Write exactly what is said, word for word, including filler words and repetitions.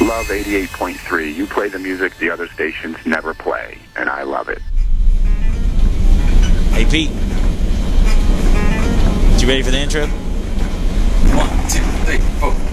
love eighty-eight point three. You play the music the other stations never play, and I love it. Hey, Pete. You ready for the intro? One, two, three, four.